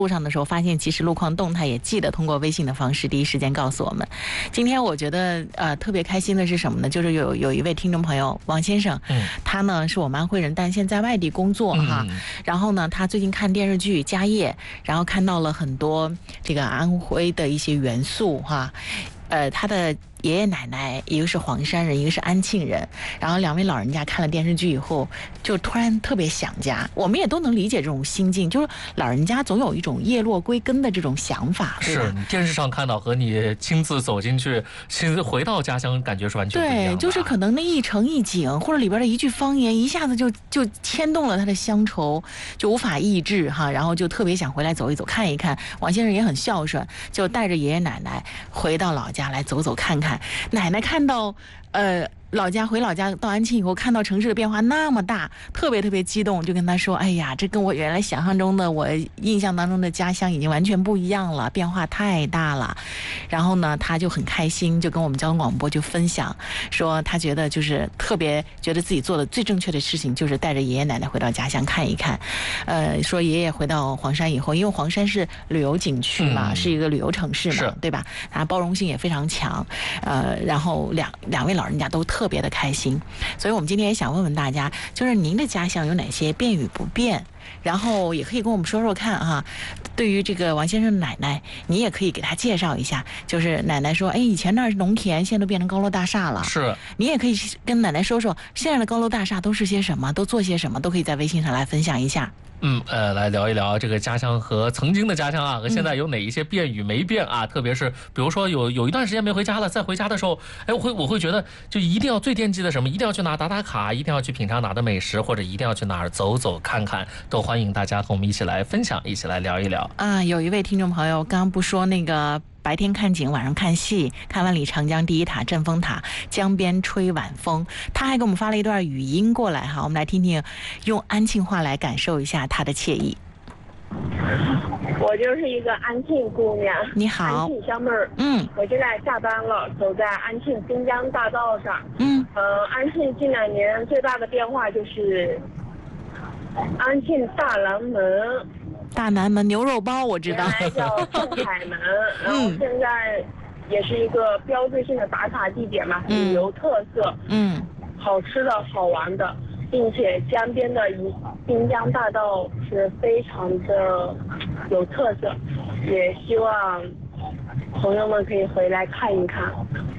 路上的时候发现即时路况动态，也记得通过微信的方式第一时间告诉我们。今天我觉得特别开心的是什么呢？就是有一位听众朋友王先生，他呢是我们安徽人，但现在外地工作哈。然后呢，他最近看电视剧《家业》，然后看到了很多这个安徽的一些元素哈。他的爷爷奶奶一个是黄山人，一个是安庆人，然后两位老人家看了电视剧以后就突然特别想家。我们也都能理解这种心境，就是老人家总有一种叶落归根的这种想法。 是你电视上看到和你亲自走进去亲自回到家乡感觉是完全不一样的。 对，就是可能那一城一景或者里边的一句方言一下子就牵动了他的乡愁，就无法抑制哈，然后就特别想回来走一走看一看。王先生也很孝顺，就带着爷爷奶奶回到老家来走走看看。奶奶看到回老家到安庆以后，看到城市的变化那么大，特别特别激动，就跟他说：“哎呀，这跟我原来想象中的、我印象当中的家乡已经完全不一样了，变化太大了。”然后呢，他就很开心，就跟我们交通广播就分享说，他觉得就是特别觉得自己做的最正确的事情，就是带着爷爷奶奶回到家乡看一看。说爷爷回到黄山以后，因为黄山是旅游景区嘛，是一个旅游城市嘛，对吧？它包容性也非常强。然后两位老人家都特别的开心，所以我们今天也想问问大家，就是您的家乡有哪些变与不变？然后也可以跟我们说说看哈。对于这个王先生的奶奶，你也可以给他介绍一下，就是奶奶说，哎，以前那是农田，现在都变成高楼大厦了。 是， 你也可以跟奶奶说说，现在的高楼大厦都是些什么，都做些什么，都可以在微信上来分享一下。 来聊一聊这个家乡和曾经的家乡啊，和现在有哪一些变与没变啊？特别是比如说有一段时间没回家了，再回家的时候，哎，我会觉得就一定要最惦记的什么，一定要去哪打卡，一定要去品尝哪的美食，或者一定要去哪儿走走看看，都欢迎大家和我们一起来分享，一起来聊一聊啊。有一位听众朋友刚刚不说那个白天看景，晚上看戏，看万里长江第一塔镇风塔，江边吹晚风。他还给我们发了一段语音过来哈，我们来听听，用安庆话来感受一下他的惬意。 我就是一个安庆姑娘， 你好， 安庆小妹儿。我现在下班了，走在安庆滨江大道上。安庆近2年最大的变化就是安庆大南门。 大南门牛肉包我知道， 原来叫盛海门，然后现在也是一个标志性的打卡地点嘛，旅游特色，好吃的好玩的，并且江边的滨江大道是非常的有特色，也希望朋友们可以回来看一看。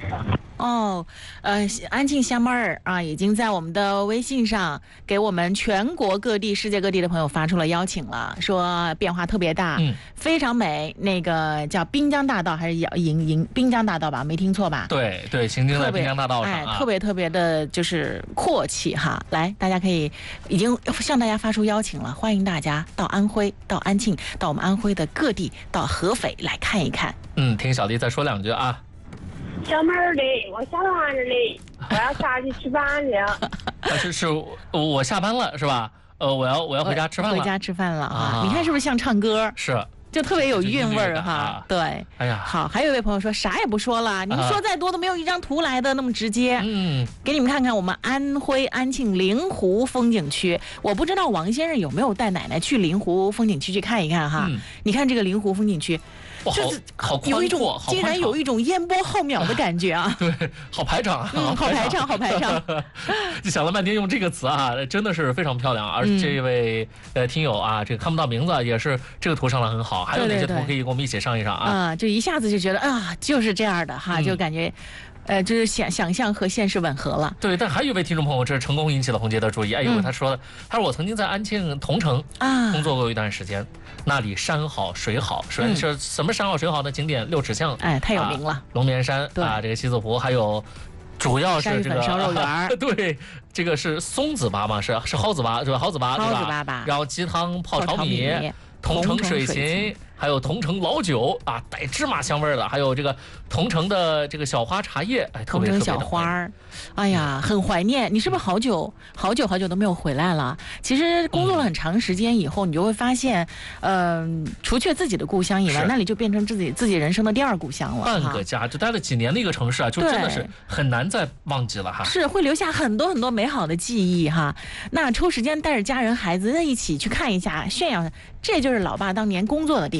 安庆香妹儿啊，已经在我们的微信上给我们全国各地、世界各地的朋友发出了邀请了，说变化特别大，非常美。那个叫滨江大道还是滨江大道吧？没听错吧？ 对，行经在滨江大道上特别特别的就是阔气哈。来，大家可以已经向大家发出邀请了，欢迎大家到安徽、到安庆、到我们安徽的各地、到合肥来看一看。 听小丽再说2句啊。 小妹儿嘞，我下班了嘞，我要下去吃饭了。 是我下班了是吧？我要回家吃饭了。 回家吃饭了啊！你看是不是像唱歌？ 是， 就特别有韵味儿哈。对， 哎呀， 好，还有一位朋友说啥也不说了，你们说再多都没有一张图来的那么直接。给你们看看我们安徽安庆灵湖风景区。我不知道王先生有没有带奶奶去灵湖风景区去看一看哈？你看这个灵湖风景区。 就是有一种竟然有一种烟波浩渺的感觉啊！ 对，好排场啊！ 好排场。 就想了半天用这个词啊，真的是非常漂亮。而这位听友啊，这个看不到名字也是这个图上的很好。还有哪些图可以跟我们一起上一上啊？ 就一下子就觉得啊，就是这样的哈，就感觉。就是想象和现实吻合了。对， 但还有一位听众朋友，这成功引起了红杰的注意。哎呦，他说我曾经在安庆桐城工作过一段时间，那里山好水好。首先是什么山好水好的景点？6尺巷， 太有名了。 龙眠山啊，这个西子湖，还有主要是这个烧肉圆。 对，这个是松子粑吗？是蒿子粑，是吧？蒿子粑，对吧？然后鸡汤泡炒米，桐城水芹。还有桐城老酒啊，带芝麻香味的，还有这个桐城的这个小花茶叶， 桐城小花儿，哎呀，很怀念。你是不是好久都没有回来了？其实工作了很长时间以后，你就会发现，除却自己的故乡以外，那里就变成自己人生的第2故乡了。 半个家，就待了几年的一个城市啊，就真的是很难再忘记了哈。 是会留下很多很多美好的记忆哈。那抽时间带着家人孩子一起去看一下，炫耀，这就是老爸当年工作的地方。